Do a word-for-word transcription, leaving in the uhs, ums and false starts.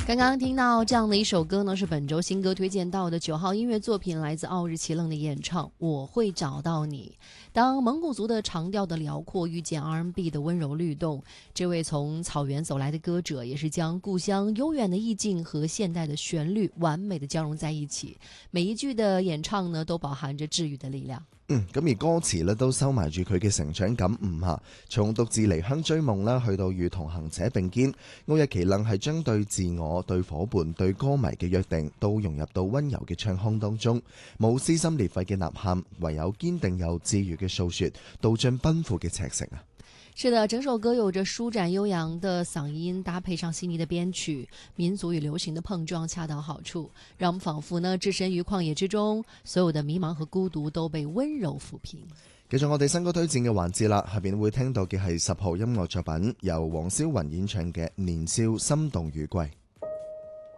刚刚听到这样的一首歌呢，是本周新歌推荐到的九号音乐作品，来自奥日奇楞的演唱《我会找到你》。当蒙古族的长调的辽阔遇见 R and B 的温柔律动，这位从草原走来的歌者，也是將故鄉悠遠的意境和現代的旋律完美的交融在一起。每一句的演唱呢，都飽含着治癒的力量。 嗯，咁而歌詞咧都收埋住佢嘅成長感悟嚇，從獨自離鄉追夢啦，去到與同行者並肩，奧日奇楞係將對自我、對伙伴、對歌迷嘅約定，都融入到溫柔嘅唱腔當中，冇撕心裂肺嘅吶喊，唯有堅定又治癒嘅訴說，道盡奔赴嘅赤誠啊！ 是的，整首歌有着舒展悠揚的嗓音，搭配上細膩的編曲，民族與流行的碰撞恰到好處，讓我們仿佛呢置身於曠野之中，所有的迷茫和孤獨都被溫柔撫平。 繼續我哋新歌推薦嘅環節啦，下邊會聽到嘅係十號音樂作品，由黃霄雲演唱嘅《年少心動雨季》。